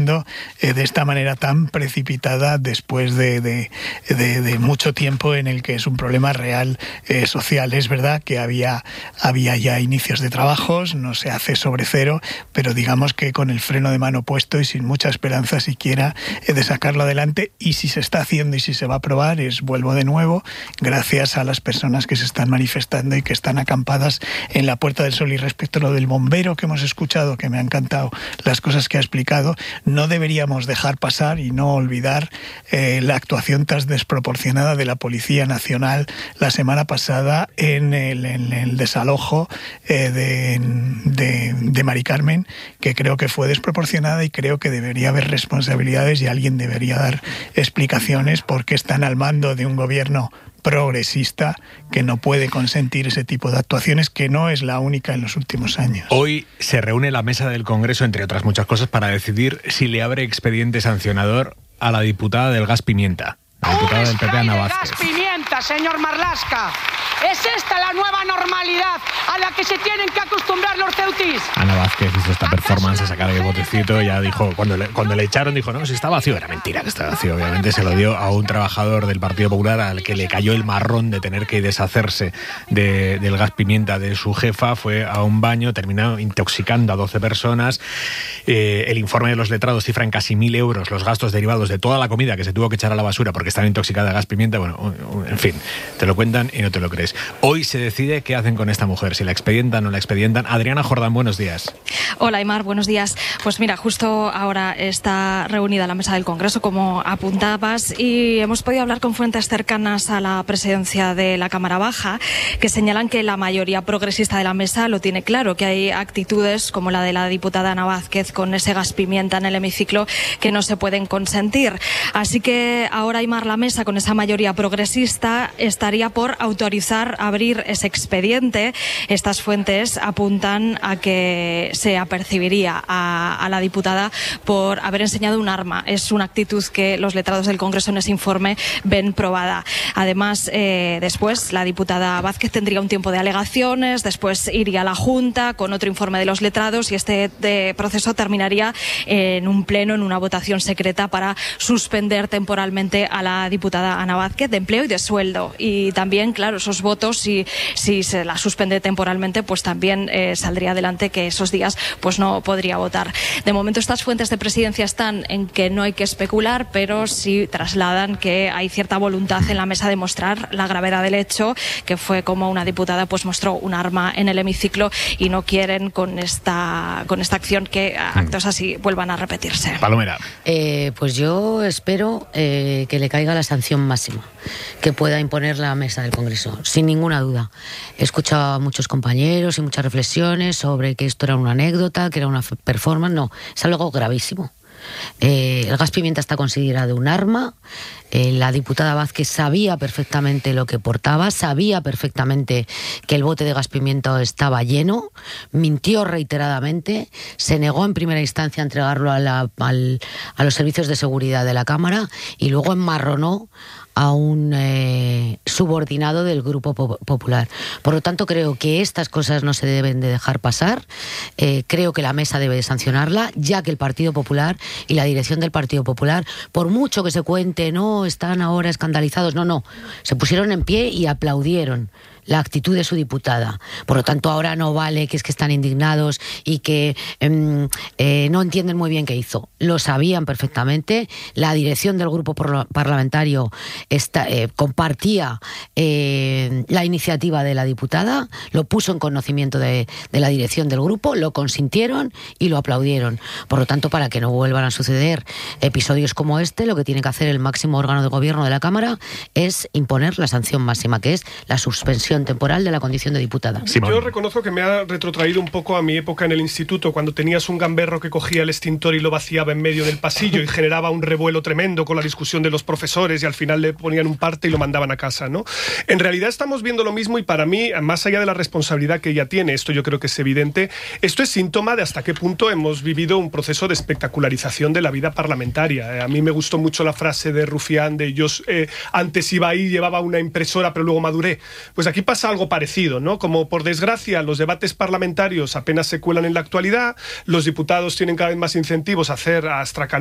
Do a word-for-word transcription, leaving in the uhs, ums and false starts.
Eh, de esta manera tan precipitada después de, de, de, de mucho tiempo en el que es un problema real eh, social. Es verdad que había, había ya inicios de trabajos, no se hace sobre cero, pero digamos que con el freno de mano puesto y sin mucha esperanza siquiera eh, de sacarlo adelante, y si se está haciendo y si se va a aprobar es, vuelvo de nuevo, gracias a las personas que se están manifestando y que están acampadas en la Puerta del Sol. Y respecto a lo del bombero que hemos escuchado, que me ha encantado las cosas que ha explicado, no deberíamos dejar pasar y no olvidar eh, la actuación tan desproporcionada de la Policía Nacional la semana pasada en el, en el desalojo eh, de, de, de Mari Carmen, que creo que fue desproporcionada y creo que debería haber responsabilidades y alguien debería dar explicaciones porque están al mando de un gobierno progresista que no puede consentir ese tipo de actuaciones, que no es la única en los últimos años. Hoy se reúne la mesa del Congreso, entre otras muchas cosas, para decidir si le abre expediente sancionador a la diputada del gas pimienta, la diputada del P P, Ana Vázquez. gas pimienta, señor Marlaska. ¿Es esta la nueva normalidad a la que se tienen que acostumbrar los ceutis? Ana Vázquez hizo esta performance a sacar el botecito. Ya dijo, cuando le, cuando le echaron, dijo, no, si está vacío. Era mentira que estaba vacío. Obviamente se lo dio a un trabajador del Partido Popular al que le cayó el marrón de tener que deshacerse de, del gas pimienta de su jefa. Fue a un baño, terminó intoxicando a doce personas. Eh, el informe de los letrados cifra en casi mil euros los gastos derivados de toda la comida que se tuvo que echar a la basura porque estaba intoxicada de gas pimienta. Bueno, en fin, te lo cuentan y no te lo crees. Hoy se decide qué hacen con esta mujer, si la expedientan o no la expedientan. Adriana Jordán, buenos días. Hola, Aymar, buenos días. Pues mira, justo ahora está reunida la mesa del Congreso, como apuntabas, y hemos podido hablar con fuentes cercanas a la presidencia de la Cámara Baja, que señalan que la mayoría progresista de la mesa lo tiene claro, que hay actitudes como la de la diputada Ana Vázquez con ese gas pimienta en el hemiciclo que no se pueden consentir. Así que ahora, Aymar, la mesa con esa mayoría progresista estaría por autorizar abrir ese expediente. Estas fuentes apuntan a que se apercibiría a, a la diputada por haber enseñado un arma. Es una actitud que los letrados del Congreso en ese informe ven probada. Además, eh, después la diputada Vázquez tendría un tiempo de alegaciones, después iría a la Junta con otro informe de los letrados y este de proceso terminaría en un pleno, en una votación secreta para suspender temporalmente a la diputada Ana Vázquez de empleo y de sueldo. Y también, claro, esos votos, si, si se la suspende temporalmente, pues también eh, saldría adelante que esos días pues no podría votar. De momento estas fuentes de presidencia están en que no hay que especular, pero sí trasladan que hay cierta voluntad en la mesa de mostrar la gravedad del hecho, que fue como una diputada pues mostró un arma en el hemiciclo y no quieren con esta, con esta acción que actos así vuelvan a repetirse. Palomera. Eh, pues yo espero eh, que le caiga la sanción máxima que pueda imponer la mesa del Congreso, sin ninguna duda. He escuchado a muchos compañeros y muchas reflexiones sobre que esto era una anécdota, que era una performance. No, es algo gravísimo. Eh, el gas pimienta está considerado un arma. Eh, la diputada Vázquez sabía perfectamente lo que portaba, sabía perfectamente que el bote de gas pimienta estaba lleno, mintió reiteradamente, se negó en primera instancia a entregarlo a, la, al, a los servicios de seguridad de la Cámara y luego enmarronó a un eh, subordinado del Grupo Popular. Por lo tanto, creo que estas cosas no se deben de dejar pasar. Eh, creo que la mesa debe de sancionarla, ya que el Partido Popular y la dirección del Partido Popular, por mucho que se cuente, no, están ahora escandalizados, no, no, se pusieron en pie y aplaudieron la actitud de su diputada. Por lo tanto, ahora no vale que es que están indignados y que eh, eh, no entienden muy bien qué hizo. Lo sabían perfectamente. La dirección del grupo parlamentario está, eh, compartía eh, la iniciativa de la diputada, lo puso en conocimiento de, de la dirección del grupo, lo consintieron y lo aplaudieron. Por lo tanto, para que no vuelvan a suceder episodios como este, lo que tiene que hacer el máximo órgano de gobierno de la Cámara es imponer la sanción máxima, que es la suspensión temporal de la condición de diputada. Sí, yo reconozco que me ha retrotraído un poco a mi época en el instituto, cuando tenías un gamberro que cogía el extintor y lo vaciaba en medio del pasillo y generaba un revuelo tremendo con la discusión de los profesores y al final le ponían un parte y lo mandaban a casa, ¿no? En realidad estamos viendo lo mismo y para mí, más allá de la responsabilidad que ella tiene, esto yo creo que es evidente, esto es síntoma de hasta qué punto hemos vivido un proceso de espectacularización de la vida parlamentaria. A mí me gustó mucho la frase de Rufián de yo eh, antes iba ahí, llevaba una impresora pero luego maduré. Pues aquí aquí pasa algo parecido, ¿no? Como por desgracia los debates parlamentarios apenas se cuelan en la actualidad, los diputados tienen cada vez más incentivos a hacer a astracanar